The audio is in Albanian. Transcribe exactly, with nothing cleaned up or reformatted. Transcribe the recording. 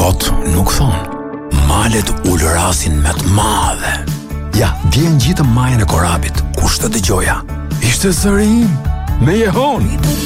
Kot nuk thonë. Malet ulërasin me të madhe. Ja, dje ngjitëm majën e korabit. Kush të dëgjoja? Ishte zëri im, me jehon.